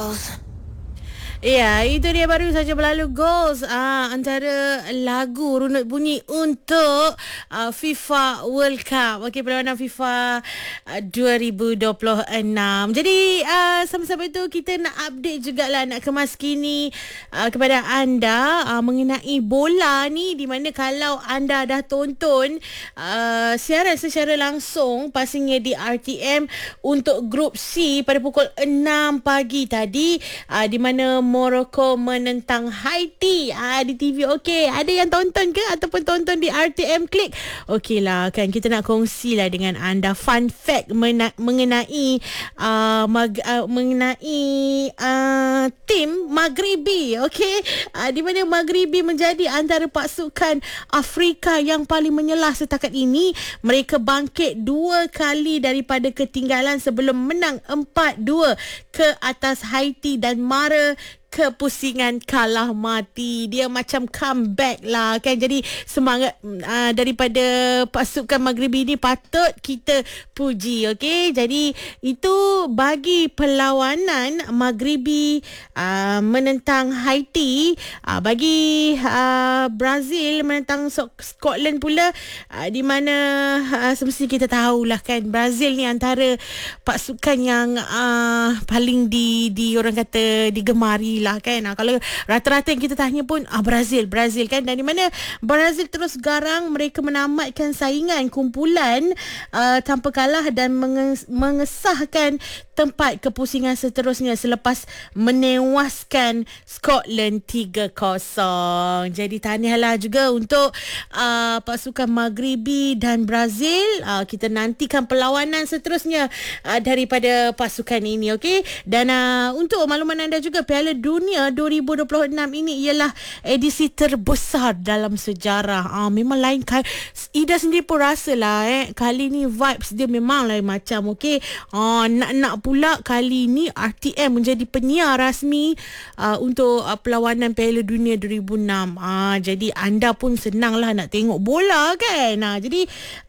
Ya, itu dia baru saja berlalu goals antara lagu runut bunyi untuk FIFA World Cup. Okey, perlawanan FIFA 2026. Jadi sama-sama itu kita nak update jugalah, nak kemas kini kepada anda mengenai bola ni, di mana kalau anda dah tonton siaran secara langsung pastinya di RTM untuk grup C pada pukul 6 pagi tadi, di mana Morocco menentang Haiti di TV. Okey, ada yang tonton ke ataupun tonton di RTM Klik? Okeylah kan, kita nak kongsilah dengan anda fun fact mengenai tim Maghribi. Okey, di mana Maghribi menjadi antara pasukan Afrika yang paling menyelah setakat ini. Mereka bangkit 2 kali daripada ketinggalan sebelum menang 4-2 ke atas Haiti dan mara kepusingan kalah mati. Dia macam comeback lah kan. Jadi semangat daripada pasukan Maghribi ni patut kita puji. Okey, jadi itu bagi perlawanan Maghribi menentang Haiti. Bagi Brazil menentang Scotland pula, di mana semestinya kita tahulah kan, Brazil ni antara pasukan yang paling di orang kata digemari lah kan. Kalau rata-rata yang kita tanya pun Brazil kan, dan di mana Brazil terus garang, mereka menamatkan saingan kumpulan tanpa kalah dan mengesahkan tempat kepusingan seterusnya selepas menewaskan Scotland 3-0. Jadi tahniahlah juga untuk pasukan Maghribi dan Brazil. Kita nantikan perlawanan seterusnya daripada pasukan ini. Okey, dan untuk makluman anda juga, Piala Dunia 2026 ini ialah edisi terbesar dalam sejarah. Memang lain kan. Ida sendiri pun rasalah kali ni vibes dia memang lain macam. Okey, nak pula kali ni RTM menjadi penyiar rasmi untuk perlawanan Piala Dunia 2006. Jadi anda pun senanglah nak tengok bola kan. Jadi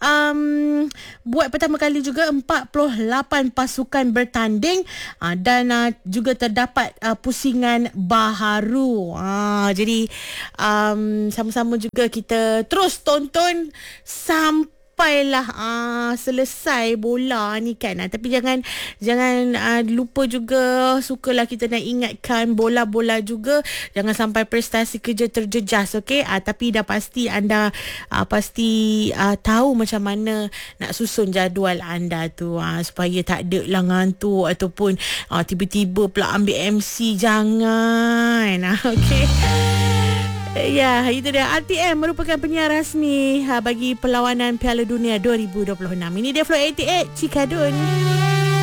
buat pertama kali juga 48 pasukan bertanding, dan juga terdapat pusingan baharu. Jadi sama-sama juga kita terus tonton sampailah selesai bola ni kan. Tapi jangan lupa juga, sukalah kita nak ingatkan bola-bola juga jangan sampai prestasi kerja terjejas. Okey, tapi dah pasti anda pasti tahu macam mana nak susun jadual anda tu, supaya tak ada lah ngantuk ataupun tiba-tiba pula ambil MC. Jangan. Okey. Ya, itu dia. RTM merupakan penyiar rasmi bagi perlawanan Piala Dunia 2026. Ini dia Flow 88 Cikadun.